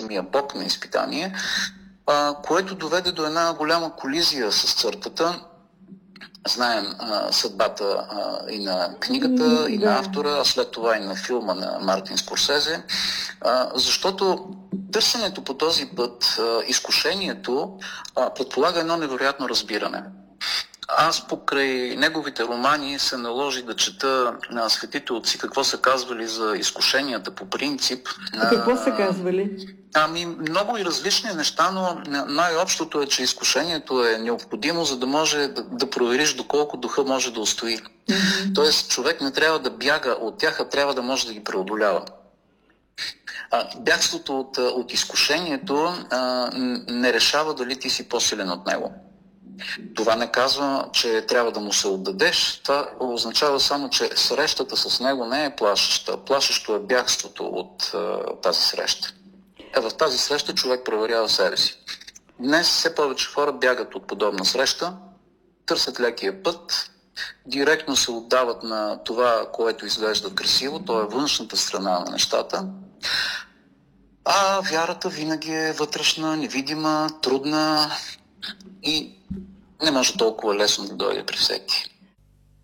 самия Бог на изпитание, което доведе до една голяма колизия с църквата. Знаем съдбата и на книгата, и на автора, а след това и на филма на Мартин Скорсезе, защото търсенето по този път, изкушението, предполага едно невероятно разбиране. Аз покрай неговите романи се наложи да чета светите отци какво са казвали за изкушенията по принцип. Какво са казвали? Много и различни неща, но най-общото е, че изкушението е необходимо, за да може да провериш доколко духа може да устои. Тоест, човек не трябва да бяга от тях, а трябва да може да ги преодолява. Бягството от изкушението не решава дали ти си по-силен от него. Това не казва, че трябва да му се отдадеш. Това означава само, че срещата с него не е плашеща. Плашещо е бягството от тази среща. В тази среща човек проверява себе си. Днес все повече хора бягат от подобна среща, търсят лекия път, директно се отдават на това, което изглежда красиво, то е външната страна на нещата, а вярата винаги е вътрешна, невидима, трудна и не може толкова лесно да дойде при всеки.